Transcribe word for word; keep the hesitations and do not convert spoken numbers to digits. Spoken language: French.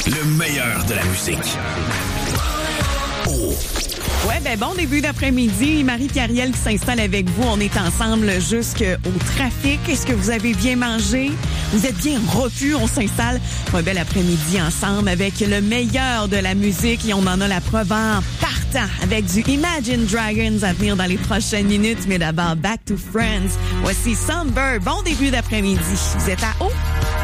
Le meilleur de la musique. Oh. Ouais, ben bon début d'après-midi. Marie-Pierre qui s'installe avec vous. On est ensemble jusqu'au trafic. Est-ce que vous avez bien mangé? Vous êtes bien repus? On s'installe un bel après-midi ensemble avec le meilleur de la musique et on en a la preuve en partant avec du Imagine Dragons à venir dans les prochaines minutes. Mais d'abord, Back to Friends. Voici Sunbird. Bon début d'après-midi. Vous êtes à haut?